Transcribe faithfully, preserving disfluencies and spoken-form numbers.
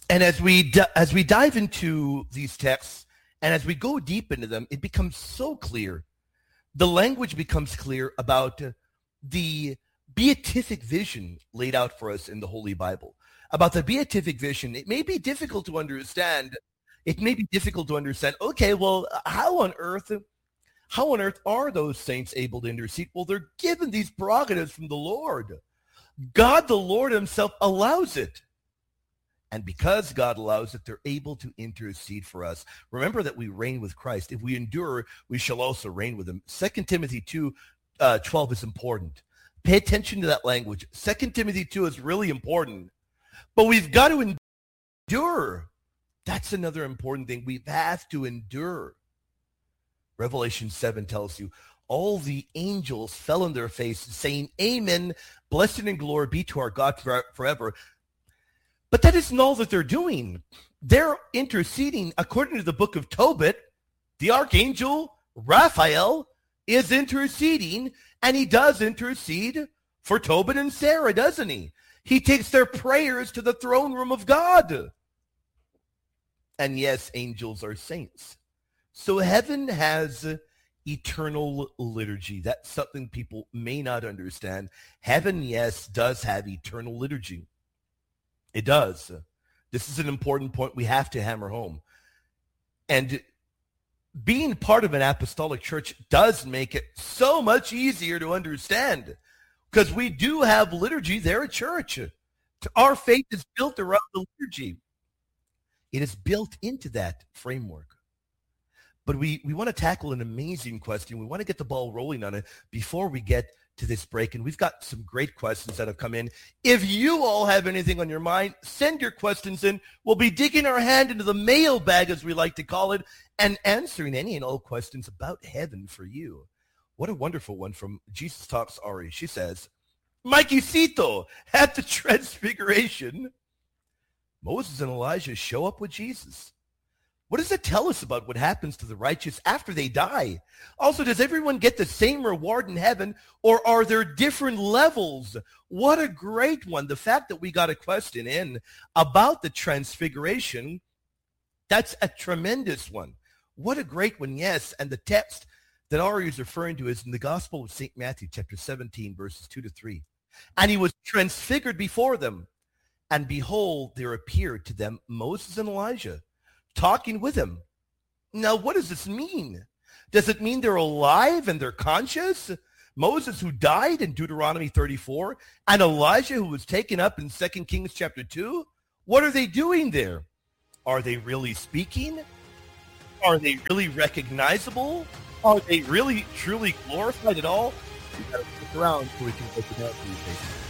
And as we d- as we dive into these texts and as we go deep into them, it becomes so clear. The language becomes clear about uh, the beatific vision laid out for us in the Holy Bible. About the beatific vision, it may be difficult to understand. It may be difficult to understand. Okay, well, how on earth, how on earth are those saints able to intercede? Well, they're given these prerogatives from the Lord. God, the Lord Himself, allows it. And because God allows it, they're able to intercede for us. Remember that we reign with Christ. If we endure, we shall also reign with Him. Second Timothy two, uh, twelve is important. Pay attention to that language. Second Timothy two is really important. But we've got to endure. That's another important thing. We have to endure. Revelation seven tells you, all the angels fell on their faces, saying, Amen, blessed and glory be to our God forever. But that isn't all that they're doing. They're interceding. According to the book of Tobit, the archangel Raphael is interceding, and he does intercede for Tobit and Sarah, doesn't he? He takes their prayers to the throne room of God. And yes, angels are saints. So heaven has eternal liturgy. That's something people may not understand. Heaven, yes, does have eternal liturgy. It does. This is an important point we have to hammer home. And being part of an apostolic church does make it so much easier to understand, because we do have liturgy there at church. Our faith is built around the liturgy. It is built into that framework. But we, we want to tackle an amazing question. We want to get the ball rolling on it before we get to this break. And we've got some great questions that have come in. If you all have anything on your mind, send your questions in. We'll be digging our hand into the mailbag, as we like to call it, and answering any and all questions about heaven for you. What a wonderful one from Jesus Talks Ari. She says, Mikey Cito, at the Transfiguration, Moses and Elijah show up with Jesus. What does it tell us about what happens to the righteous after they die? Also, does everyone get the same reward in heaven, or are there different levels? What a great one. The fact that we got a question in about the Transfiguration, that's a tremendous one. What a great one, yes. And the text that Ari is referring to is in the Gospel of Saint Matthew, chapter seventeen, verses two to three. And he was transfigured before them, and behold, there appeared to them Moses and Elijah, talking with him. Now, what does this mean? Does it mean they're alive and they're conscious? Moses, who died in Deuteronomy thirty-four, and Elijah, who was taken up in Second Kings chapter two? What are they doing there? Are they really speaking? Are they really recognizable? Are they really, truly glorified at all? We gotta stick around so we can open up these things.